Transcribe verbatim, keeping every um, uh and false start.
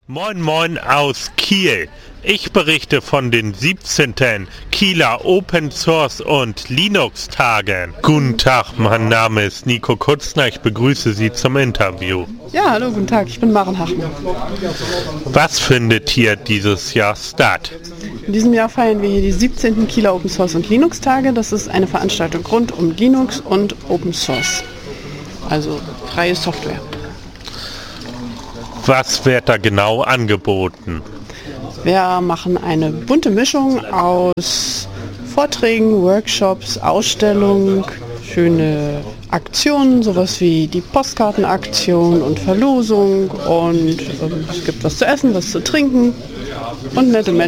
Moin Moin aus Kiel. Ich berichte von den siebzehnten Kieler Open Source und Linux Tagen. Guten Tag, mein Name ist Nico Kutzner, ich begrüße Sie zum Interview. Ja, hallo, guten Tag, ich bin Maren Hachmann. Was findet hier dieses Jahr statt? In diesem Jahr feiern wir hier die siebzehnten Kieler Open Source und Linux Tage. Das ist eine Veranstaltung rund um Linux und Open Source, also freie Software. Was wird da genau angeboten? Wir machen eine bunte Mischung aus Vorträgen, Workshops, Ausstellungen, schöne Aktionen, sowas wie die Postkartenaktion und Verlosung und ähm, es gibt was zu essen, was zu trinken und nette Menschen.